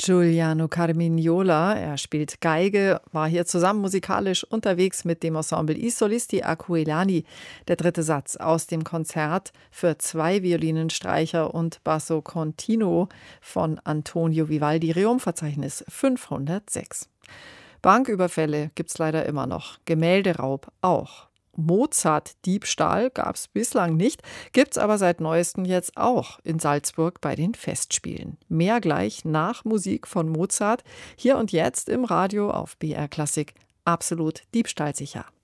Giuliano Carmignola. Er spielt Geige, war hier zusammen musikalisch unterwegs mit dem Ensemble I Solisti Aquilani. Der dritte Satz aus dem Konzert für 2 Violinenstreicher und Basso Continuo von Antonio Vivaldi, Rerum-Verzeichnis 506. Banküberfälle gibt's leider immer noch, Gemälderaub auch. Mozart-Diebstahl gab es bislang nicht, gibt's aber seit neuestem jetzt auch in Salzburg bei den Festspielen. Mehr gleich nach Musik von Mozart, hier und jetzt im Radio auf BR Klassik. Absolut diebstahlsicher.